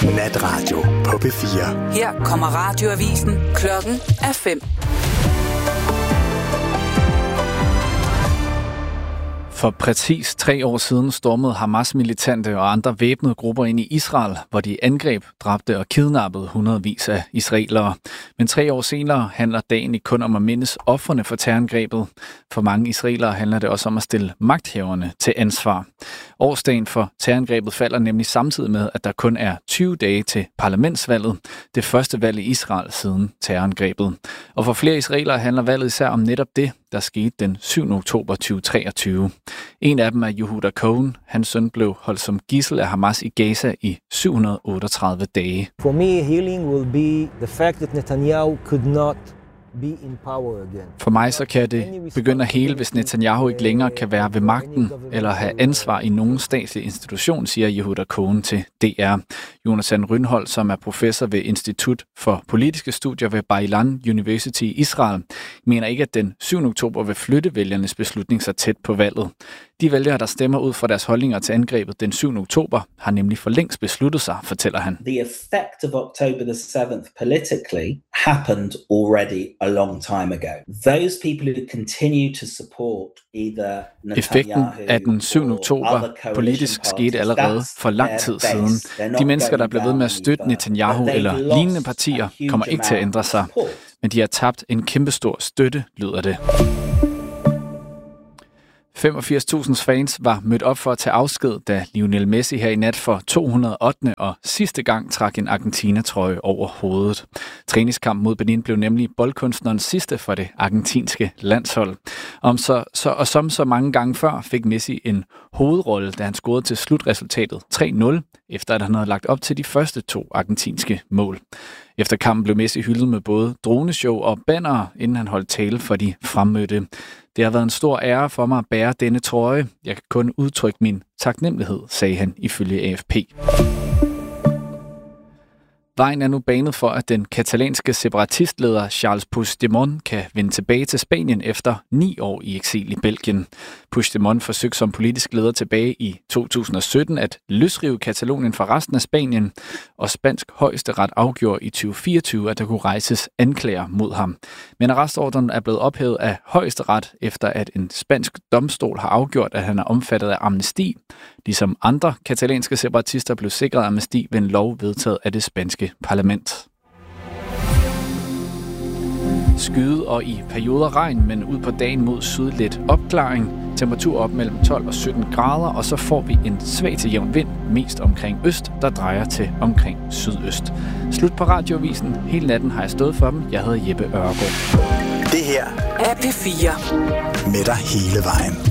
Natradio på P4. Her kommer radioavisen. Klokken er 5. For præcis 3 år siden stormede Hamas-militante og andre væbnede grupper ind i Israel, hvor de angreb, dræbte og kidnappede hundredvis af israelere. Men 3 år senere handler dagen ikke kun om at mindes ofrene for terrorangrebet. For mange israelere handler det også om at stille magthaverne til ansvar. Årsdagen for terrorangrebet falder nemlig samtidig med, at der kun er 20 dage til parlamentsvalget, det første valg i Israel siden terrorangrebet. Og for flere israelere handler valget især om netop det, der skete den 7. oktober 2023. En af dem er Yehuda Cohen. Hans søn blev holdt som gidsel af Hamas i Gaza i 738 dage. For me, healing will be the fact that Netanyahu could not be in power again. For mig så kan det begynde at hele, hvis Netanyahu ikke længere kan være ved magten eller have ansvar i nogen statslig institution, siger Yehuda Cohen til DR. Jonathan Rynholdt, som er professor ved Institut for Politiske Studier ved Bar-Ilan University i Israel, mener ikke, at den 7. oktober vil flytte vælgernes beslutning så tæt på valget. De vælgere, der stemmer ud fra deres holdninger til angrebet den 7. oktober, har nemlig for længst besluttet sig, fortæller han. The effect of October the 7th politically happened already a long time ago. Those people who continue to support either Netanyahu. Effekten af den 7. oktober politisk skete allerede for lang tid siden. De mennesker, der blev ved med at støtte Netanyahu eller lignende partier, kommer ikke til at ændre sig. Men de har tabt en kæmpestor støtte, lyder det. 85.000 fans var mødt op for at tage afsked, da Lionel Messi her i nat for 208. og sidste gang trak en Argentina-trøje over hovedet. Træningskampen mod Benin blev nemlig boldkunstnerens sidste for det argentinske landshold. Og som så mange gange før fik Messi en hovedrolle, da han scorede til slutresultatet 3-0, efter at han havde lagt op til de første 2 argentinske mål. Efter kampen blev Messi hyldet med både droneshow og bannere, inden han holdt tale for de fremmødte. Det har været en stor ære for mig at bære denne trøje. Jeg kan kun udtrykke min taknemmelighed, sagde han ifølge AFP. Vejen er nu banet for, at den katalanske separatistleder Charles Puigdemont kan vende tilbage til Spanien efter 9 år i eksil i Belgien. Puigdemont forsøgte som politisk leder tilbage i 2017 at løsrive Katalonien fra resten af Spanien, og spansk højesteret afgjorde i 2024, at der kunne rejses anklager mod ham. Men arrestordren er blevet ophævet af højesteret, efter at en spansk domstol har afgjort, at han er omfattet af amnesti, ligesom andre katalanske separatister blev sikret amnesti ved en lov vedtaget af det spanske parlament. Skyde og i perioder regn, men ud på dagen mod syd lidt opklaring. Temperatur op mellem 12 og 17 grader, og så får vi en svag til jævn vind, mest omkring øst, der drejer til omkring sydøst. Slut på radioavisen. Hele natten har jeg stået for dem. Jeg hedder Jeppe Ørgaard. Det her er P4. Med dig hele vejen.